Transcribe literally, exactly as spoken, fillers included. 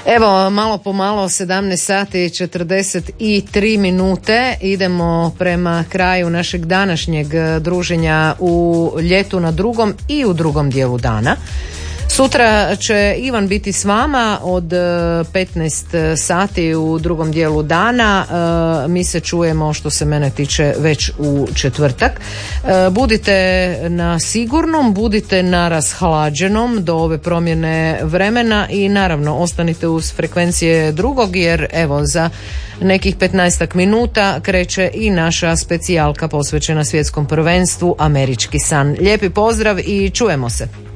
Evo, malo po malo, sedamnaest sati i četrdeset tri minute, idemo prema kraju našeg današnjeg druženja u Ljetu na drugom i u drugom dijelu dana. Sutra će Ivan biti s vama od petnaest sati u drugom dijelu dana. Mi se čujemo, što se mene tiče, već u četvrtak. Budite na sigurnom, budite na rashlađenom do ove promjene vremena i naravno ostanite uz frekvencije drugog, jer evo za nekih petnaestak minuta kreće i naša specijalka posvećena svjetskom prvenstvu Američki san. Lijepi pozdrav i čujemo se.